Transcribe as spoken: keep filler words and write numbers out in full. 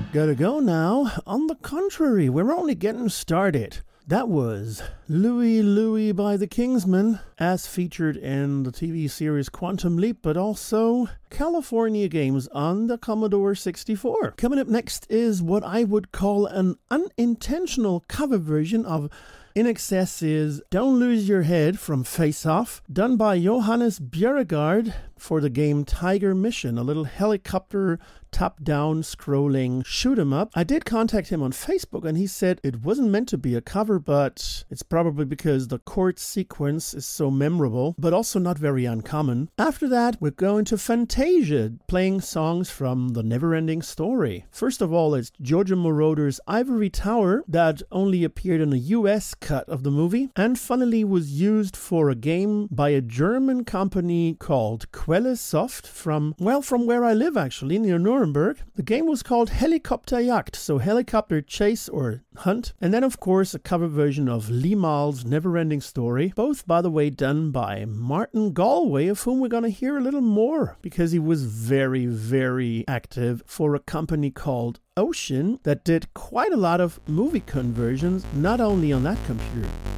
Gotta go now. On the contrary, we're only getting started. That was Louie Louie by the Kingsmen, as featured in the T V series Quantum Leap, but also California Games on the Commodore sixty-four. Coming up next is what I would call an unintentional cover version of I N X S's Don't Lose Your Head from Face Off, done by Johannes Bjerregaard for the game Tiger Mission, a little helicopter top-down scrolling shoot-'em-up. I did contact him on Facebook, and he said it wasn't meant to be a cover, but it's probably because the chord sequence is so memorable, but also not very uncommon. After that, we're going to Fantasia, playing songs from The Neverending Story. First of all, it's Giorgio Moroder's Ivory Tower, that only appeared in a U S cut of the movie, and funnily was used for a game by a German company called Quellesoft from, well, from where I live actually, near Nuremberg. The game was called Helikopterjagd, so helicopter chase or hunt. And then, of course, a cover version of Limahl's Neverending Story, both, by the way, done by Martin Galway, of whom we're going to hear a little more, because he was very, very active for a company called Ocean that did quite a lot of movie conversions, not only on that computer.